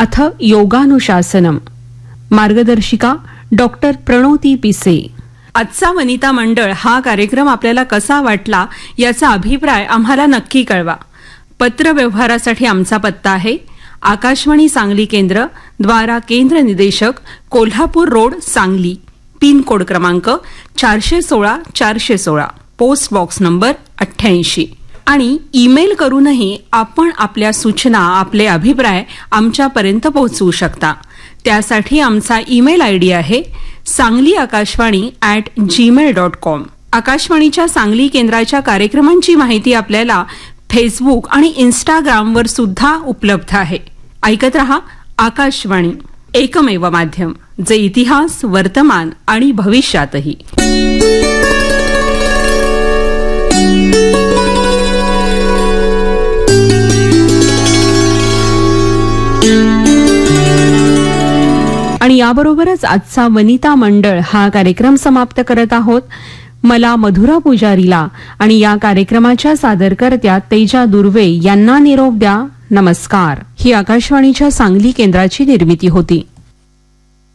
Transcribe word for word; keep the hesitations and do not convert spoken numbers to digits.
अथ योगानुशासनम. मार्गदर्शिका डॉक्टर प्रणोती पिसे. आजचा वनिता मंडळ हा कार्यक्रम आपल्याला कसा वाटला याचा अभिप्राय आम्हाला नक्की कळवा. पत्र व्यवहारासाठी आमचा पत्ता आहे आकाशवाणी सांगली केंद्र, द्वारा केंद्र निदेशक, Kolhapur road, Sangli. Pin code क्रमांक चारशे सोळा चारशे सोळा, पोस्ट बॉक्स नंबर अठ्ठ्याऐंशी. आणि ईमेल करूनही आपण आपल्या सूचना, आपले अभिप्राय आमच्यापर्यंत पोहोचवू शकता. त्यासाठी आमचा ईमेल आयडी आहे Sangli Akashvani at Gmail dot com. आकाशवाणीच्या सांगली केंद्राच्या कार्यक्रमांची माहिती आपल्याला फेसबुक आणि इन्स्टाग्रामवर सुद्धा उपलब्ध आहे. ऐकत रहा आकाशवाणी, एकमेव माध्यम जे इतिहास, वर्तमान आणि भविष्यातही. आणि याबरोबरच आजचा वनिता मंडळ हा कार्यक्रम समाप्त करत आहोत. मला मधुरा पुजारीला आणि या कार्यक्रमाच्या सादरकर्त्या तेजा दुर्वे यांना निरोप द्या. नमस्कार. ही आकाशवाणीच्या सांगली केंद्राची निर्मिती होती.